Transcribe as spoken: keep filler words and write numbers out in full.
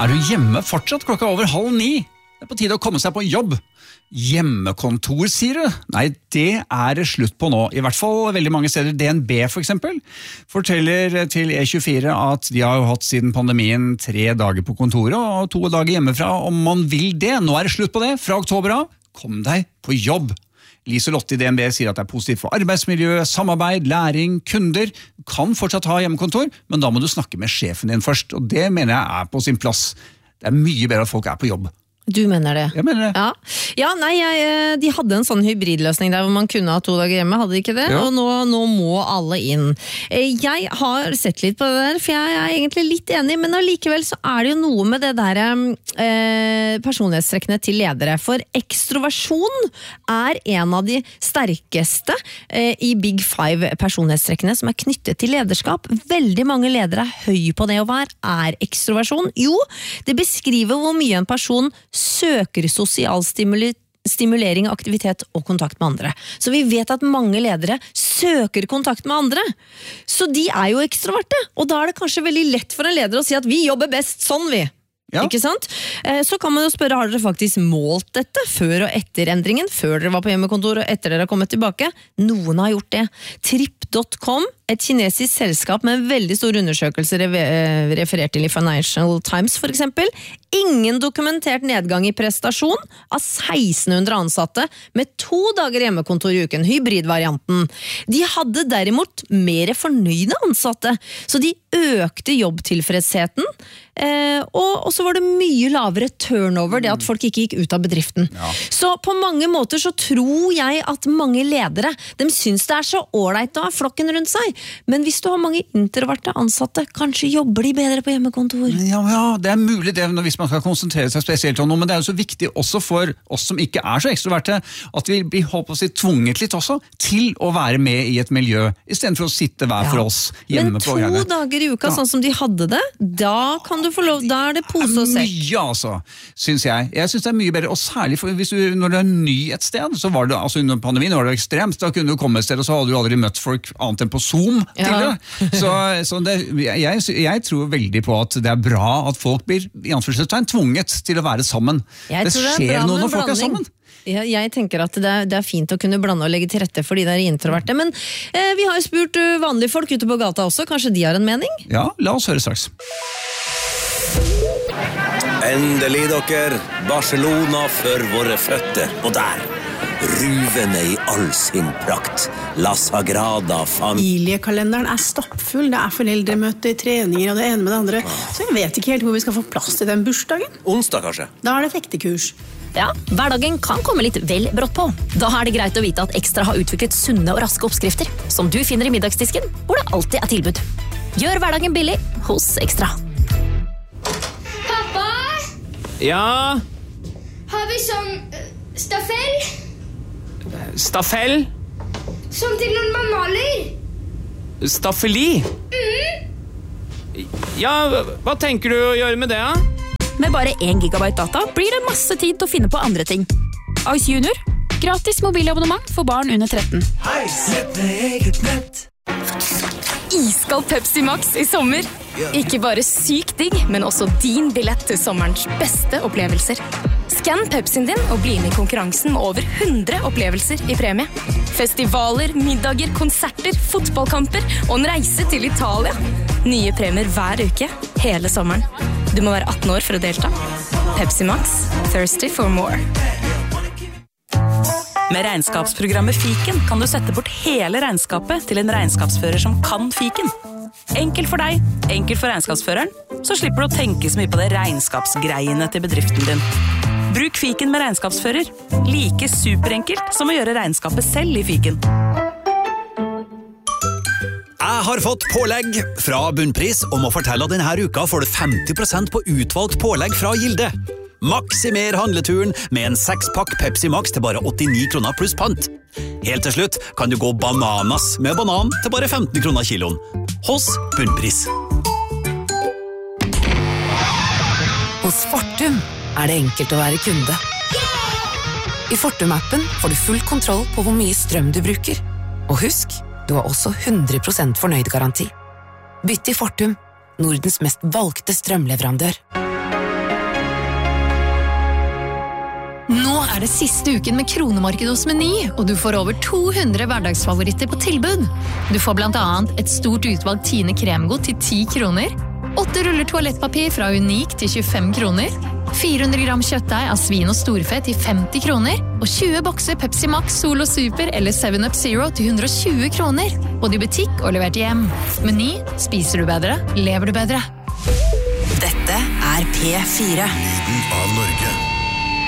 Er du hjemme fortsatt klokka over halv ni? Det er på tide å komme seg på jobb. Hjemmekontor, sier du? Nei, det er det slutt på nå. I hvert fall veldig mange steder. D N B for eksempel forteller til E tjuefire at de har jo hatt siden pandemien tre dager på kontoret og to dager hjemmefra om man vil det. Nå er det slutt på det. Fra oktober av, kom deg på jobb. Lise Lotte i D N B sier at det er positivt for arbeidsmiljø, samarbeid, læring, kunder. Du kan fortsatt ha hjemmekontor, men da må du snakke med sjefen din først, og det mener jeg er på sin plass. Det er mye bedre at folk er på jobb. Du mener det? Jeg mener det. Ja, ja nei, jeg, de hadde en sånn hybridløsning der hvor man kunne ha to dager hjemme, hadde de ikke det? Ja. Og nå, nå må alle inn. Jeg har sett litt på det der, for jeg er egentlig litt enig, men allikevel så er det jo noe med det der eh, personlighetstrekkene til ledere. For ekstroversjon er en av de sterkeste eh, i Big Five personlighetstrekkene som er knyttet til lederskap. Veldig mange ledere er høy på det, og hva er ekstroversjon? Jo, det beskriver hvor mye en person søker sosial stimuli stimulering, aktivitet og kontakt med andre. Så vi vet at mange ledere søker kontakt med andre. Så de er jo ekstroverte, og da er det kanskje veldig lett for en leder å si at vi jobber best sånn vi. Ja. Ikke sant? Så kan man jo spørre, har dere faktisk målt dette før og etter endringen, før dere var på hjemmekontor og etter dere har kommet tilbake? Noen har gjort det. Tripp punktum com, et kinesisk selskap med en veldig stor undersøkelse referert til i Financial Times for eksempel. Ingen dokumentert nedgang i prestasjon av seksten hundre ansatte med to dager hjemmekontor i uken, hybridvarianten. De hadde derimot mer fornøyde ansatte, så de økte jobbtilfredsheten, eh, og, og så var det mye lavere turnover, det at folk ikke gikk ut av bedriften. Ja. Så på mange måter så tror jeg at mange ledere, de syns det er så ålreit å ha flokken rundt seg, men hvis du har mange introverte ansatte, kanskje jobber de bedre på hjemmekontor. Ja, ja, det er mulig det hvis man skal konsentrere seg spesielt om noe, men det er jo så viktig også for oss som ikke er så ekstroverte, at vi blir holdt på å si tvunget litt også til å være med i et miljø, i stedet for å sitte hver for oss hjemme på greiene. Men to dager i uka, ja. Sånn som de hadde det, da kan du få lov, da er det pose og sekk. Mye altså, synes jeg. Jeg synes det er mye bedre, og særlig for hvis du, når du er ny et sted, så var det, altså under pandemien var det ekstremt, da kunne du komme et sted, og så hadde du aldri møtt folk annet enn på Zoom tidligere. Ja. Så, så det, jeg, jeg tror veldig på at det er bra at folk blir i anførselstegn tvunget til å være sammen. Jeg det skjer noe når folk er sammen. Jeg, jeg tenker at det er, det er fint å kunne blande og legge til rette for de der introverte, men eh, vi har jo spurt uh, vanlige folk ute på gata også, kanskje de har en mening? Ja, la oss høre straks. Endelig dere, Barcelona for våre føtter, og der ruvende i all sin prakt. La Sagrada Familia. Familiekalenderen er stappfull. Det er foreldremøter, treninger og det ene med det andre. Så jeg vet ikke helt hvor vi skal få plass til den bursdagen. Onsdag kanskje? Da er det fektekurs. Ja, hverdagen kan komme litt vel brått på. Da er det greit å vite at Ekstra har utviklet sunne og raske oppskrifter, som du finner i middagsdisken, hvor det alltid er tilbud. Gjør hverdagen billig hos Ekstra. Pappa? Ja? Har vi sånn uh, staffell? Staffell? Som til når man maler? Staffeli? Mm. Ja, hva tenker du å gjøre med det, da? Med bare én gigabyte data blir det masse tid til å finne på andre ting. Ice Junior. Gratis mobilabonnement for barn under tretten. Iskald Pepsi Max i sommer. Ikke bare sykt digg, men også din billett til sommerens beste opplevelser. Skann Pepsien din og bli med i konkurransen med over hundre opplevelser i premie. Festivaler, middager, konserter, fotballkamper og en reise til Italia. Nye premier hver uke, hele sommeren. Du må være atten år for å delta. Pepsi Max, thirsty for more. Med regnskapsprogrammet Fiken kan du sette bort hele regnskapet til en regnskapsfører som kan Fiken. Enkelt for deg, enkelt for regnskapsføreren, så slipper du å tenke så mye på det regnskapsgreiene til bedriften din. Bruk Fiken med regnskapsfører. Like superenkelt som å gjøre regnskapet selv i Fiken. Jeg har fått pålegg fra Bunnpris om å fortelle at denne uka får du femti prosent på utvalgt pålegg fra Gilde. Maksimer handleturen med en sekspakk Pepsi Max til bare åttini kroner pluss pant. Helt til slutt kan du gå bananas med banan til bare femten kroner kiloen. Hos Bunnpris. Hos Fortum er det enkelt å være kunde. I Fortum-appen får du full kontroll på hvor mye strøm du bruker. Og husk, du har også hundre prosent fornøyd garanti. Bytt til Fortum, Nordens mest valgte strømleverandør. er det siste uken med kronemarked hos Meny, og du får over to hundre hverdagsfavoritter på tilbud. Du får blant annet et stort utvalg Tine kremgodt til ti kroner, åtte ruller toalettpapir fra Unik til tjuefem kroner, fire hundre gram kjøttdeig av svin og storfe til femti kroner, og tjue bokser Pepsi Max, Solo Super eller seven up Zero til hundre og tjue kroner. Både i butikk og levert hjem. Meny, spiser du bedre, lever du bedre. Dette er P fire. Lyden av Norge.